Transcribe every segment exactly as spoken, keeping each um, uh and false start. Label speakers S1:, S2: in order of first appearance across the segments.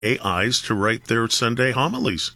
S1: A Is to write their Sunday homilies.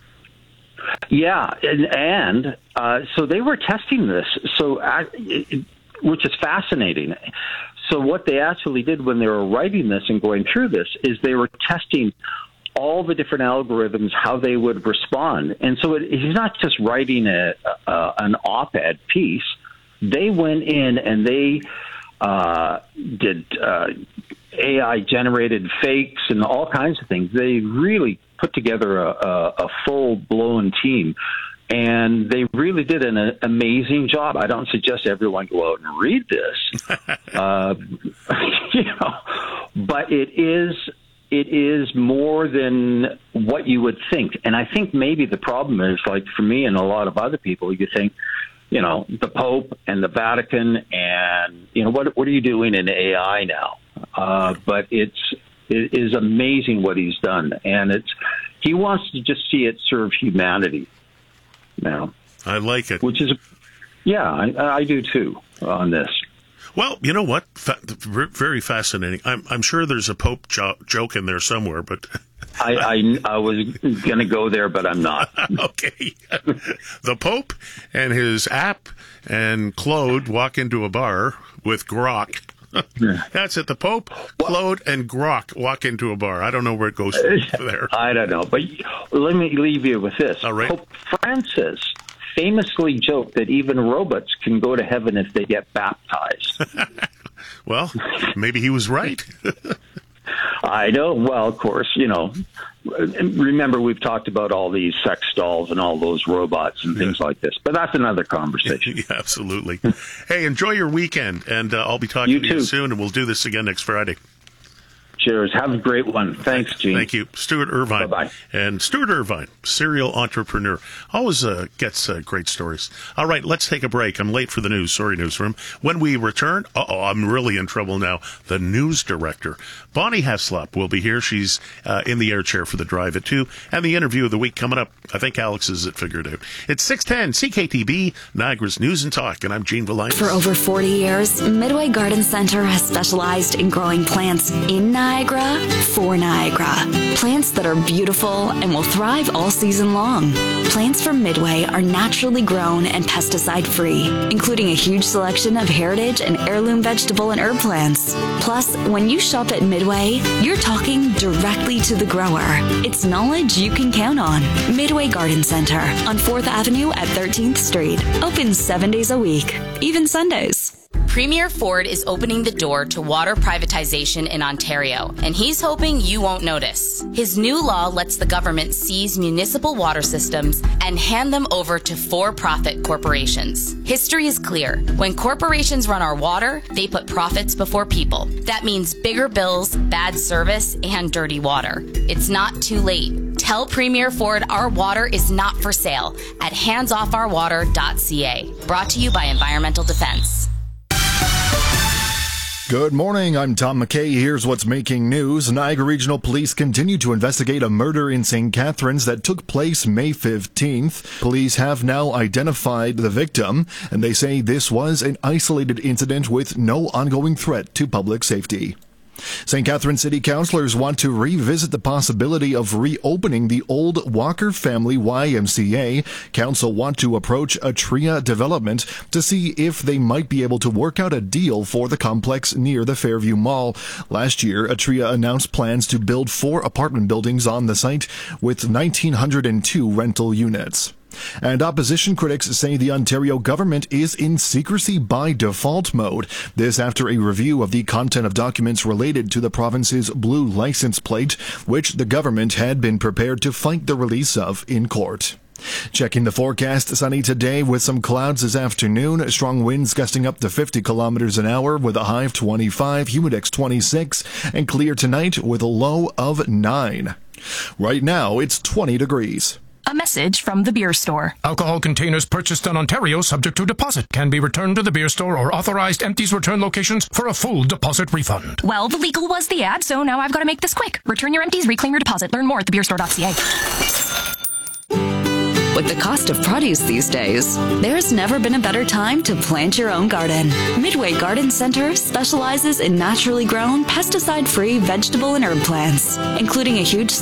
S2: Yeah, and, and uh, so they were testing this, so uh, it, which is fascinating. So what they actually did when they were writing this and going through this is they were testing all the different algorithms, how they would respond. And so it, he's not just writing a, a, an op-ed piece. They went in and they uh, did uh, A I-generated fakes and all kinds of things. They really put together a, a, a full-blown team, and they really did an a, amazing job. I don't suggest everyone go out and read this, uh, you know, but it is it is more than what you would think. And I think maybe the problem is, like for me and a lot of other people, you think, you know, the Pope and the Vatican, and you know, what what are you doing in A I now? Uh, but it's it is amazing what he's done, and it's he wants to just see it serve humanity now.
S1: I like it.
S2: Which is, yeah, I, I do too on this.
S1: Well, you know what? Fa- very fascinating. I'm, I'm sure there's a Pope jo- joke in there somewhere, but
S2: I, I, I was going to go there, but I'm not.
S1: Okay. The Pope and his app and Claude walk into a bar with Grok. That's it. The Pope, Claude, and Grok walk into a bar. I don't know where it goes from there.
S2: I don't know. But let me leave you with this.
S1: All right.
S2: Pope Francis famously joked that even robots can go to heaven if they get baptized.
S1: Well, maybe he was right.
S2: I know. Well, of course, you know, remember we've talked about all these sex dolls and all those robots and things yeah. like this, but that's another conversation.
S1: Yeah, absolutely. Hey, enjoy your weekend, and uh, I'll be talking
S2: you
S1: to
S2: too.
S1: you soon, and we'll do this again next Friday.
S2: Cheers. Have a great one. Thanks, Gene.
S1: Thank you. Stuart Irvine.
S2: Bye-bye.
S1: And Stuart Irvine, serial entrepreneur, always uh, gets uh, great stories. All right, let's take a break. I'm late for the news. Sorry, newsroom. When we return, uh-oh, I'm really in trouble now. The news director, Bonnie Heslop, will be here. She's uh, in the air chair for the drive at two. And the interview of the week coming up. I think Alex has it figured out. It's six ten C K T B, Niagara's News and Talk, and I'm Gene Valinas.
S3: For over forty years, Midway Garden Center has specialized in growing plants in Niagara for Niagara. Plants that are beautiful and will thrive all season long. Plants from Midway are naturally grown and pesticide-free, including a huge selection of heritage and heirloom vegetable and herb plants. Plus, when you shop at Midway, you're talking directly to the grower. It's knowledge you can count on. Midway Garden Center on fourth Avenue at thirteenth Street. Open seven days a week, even Sundays.
S4: Premier Ford is opening the door to water privatization in Ontario, and he's hoping you won't notice. His new law lets the government seize municipal water systems and hand them over to for-profit corporations. History is clear. When corporations run our water, they put profits before people. That means bigger bills, bad service, and dirty water. It's not too late. Tell Premier Ford our water is not for sale at hands off our water dot c a. Brought to you by Environmental Defense.
S5: Good morning, I'm Tom McKay. Here's what's making news. Niagara Regional Police continue to investigate a murder in Saint Catharines that took place May fifteenth. Police have now identified the victim, and they say this was an isolated incident with no ongoing threat to public safety. Saint Catharines City Councillors want to revisit the possibility of reopening the old Walker Family Y M C A. Council want to approach Atria Development to see if they might be able to work out a deal for the complex near the Fairview Mall. Last year, Atria announced plans to build four apartment buildings on the site with one thousand nine hundred two rental units. And opposition critics say the Ontario government is in secrecy by default mode. This after a review of the content of documents related to the province's blue license plate, which the government had been prepared to fight the release of in court. Checking the forecast, sunny today with some clouds this afternoon. Strong winds gusting up to fifty kilometers an hour with a high of twenty-five, humidex twenty-six, and clear tonight with a low of nine. Right now, it's twenty degrees.
S6: A message from the beer store.
S7: Alcohol containers purchased in Ontario subject to deposit can be returned to the beer store or authorized empties return locations for a full deposit refund.
S6: Well, the legal was the ad, so now I've got to make this quick. Return your empties, reclaim your deposit. Learn more at the beer store dot c a.
S3: With the cost of produce these days, there's never been a better time to plant your own garden. Midway Garden Center specializes in naturally grown, pesticide-free vegetable and herb plants, including a huge